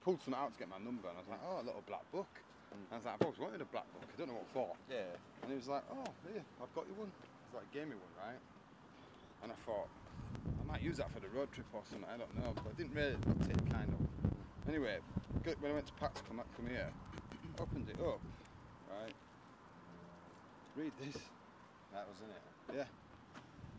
pulled something out to get my number, and I was like, oh, a little black book. And I was like, I've always wanted a black book. I don't know what for. Yeah. And he was like, oh, here, I've got you one. He's like, gave me one, right? And I thought, I might use that for the road trip or something, I don't know, but I didn't really take kind of. Anyway, when I went to Pat to come here, opened it up, right? Read this. That was in it. Yeah.